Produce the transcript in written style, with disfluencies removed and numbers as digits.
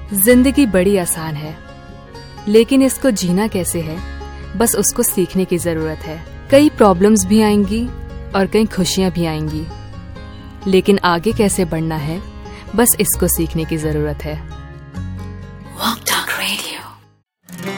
जिंदगी बड़ी आसान है, लेकिन इसको जीना कैसे है, बस उसको सीखने की जरूरत है। कई प्रॉब्लम्स भी आएंगी और कई खुशियां भी आएंगी, लेकिन आगे कैसे बढ़ना है, बस इसको सीखने की जरूरत है।